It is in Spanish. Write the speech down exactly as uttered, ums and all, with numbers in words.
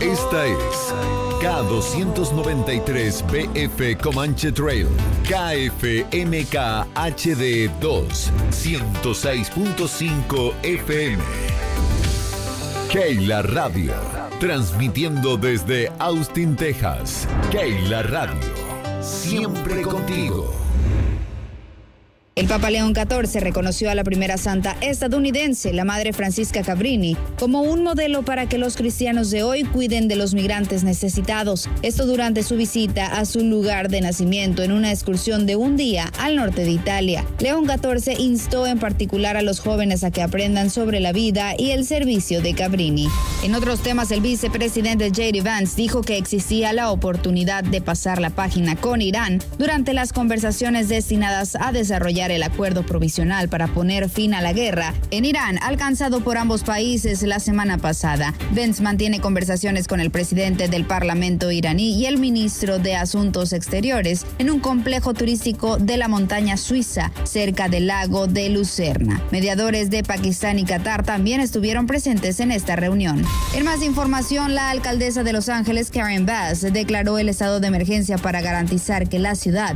Esta es K doscientos noventa y tres B F Comanche Trail, K F M K H D dos, ciento seis punto cinco F M. Keila Radio, transmitiendo desde Austin, Texas. Keila Radio, siempre contigo. El Papa León catorce reconoció a la primera santa estadounidense, la Madre Francisca Cabrini, como un modelo para que los cristianos de hoy cuiden de los migrantes necesitados. Esto durante su visita a su lugar de nacimiento en una excursión de un día al norte de Italia. León catorce instó en particular a los jóvenes a que aprendan sobre la vida y el servicio de Cabrini. En otros temas, el vicepresidente J D Vance dijo que existía la oportunidad de pasar la página con Irán durante las conversaciones destinadas a desarrollar el acuerdo provisional para poner fin a la guerra en Irán alcanzado por ambos países la semana pasada. Vance mantiene conversaciones con el presidente del Parlamento iraní y el ministro de Asuntos Exteriores en un complejo turístico de la montaña suiza cerca del lago de Lucerna. Mediadores de Pakistán y Qatar también estuvieron presentes en esta reunión. En más información, la alcaldesa de Los Ángeles, Karen Bass, declaró el estado de emergencia para garantizar que la ciudad